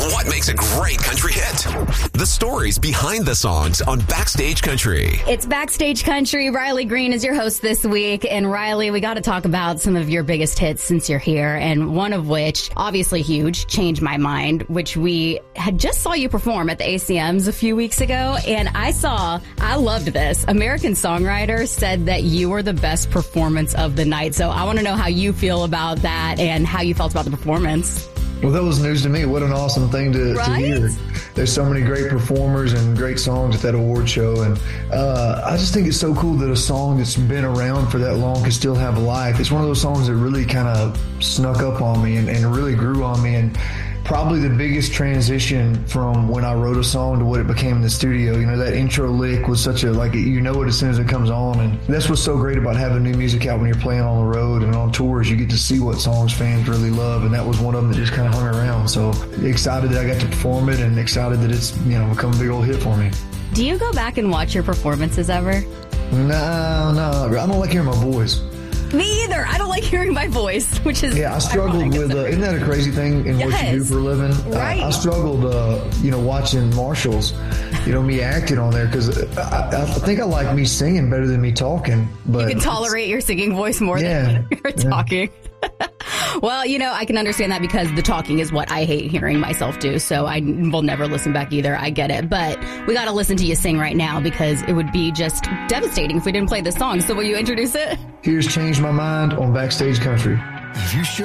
What makes a great country hit? The stories behind the songs on Backstage Country. It's Backstage Country. Riley Green is your host this week. And Riley, we got to talk about some of your biggest hits since you're here. And one of which, obviously huge, Changed My Mind, which we had just saw you perform at the ACMs a few weeks ago. And I loved this. American Songwriter said that you were the best performance of the night. So I want to know how you feel about that and how you felt about the performance. Well, that was news to me. What an awesome thing to hear. There's so many great performers and great songs at that award show. And I just think it's so cool that a song that's been around for that long can still have a life. It's one of those songs that really kind of snuck up on me and really grew on me. And probably the biggest transition from when I wrote a song to what it became in the studio. You know, that intro lick was such a, like, you know it as soon as it comes on. And that's what's so great about having new music out when you're playing on the road and on tours. You get to see what songs fans really love. And that was one of them that just kind of hung around. So excited that I got to perform it and excited that it's, become a big old hit for me. Do you go back and watch your performances ever? No. I don't like hearing my voice. Me either. I don't like hearing my voice, which is I struggled with isn't that a crazy thing in what you do for a living? Right. I struggled, watching Marshalls, me acting on there because I think I like me singing better than me talking. But you can tolerate your singing voice more than you're talking. Well, I can understand that because the talking is what I hate hearing myself do. So I will never listen back either. I get it. But we got to listen to you sing right now because it would be just devastating if we didn't play this song. So will you introduce it? Here's Changed My Mind on Backstage Country.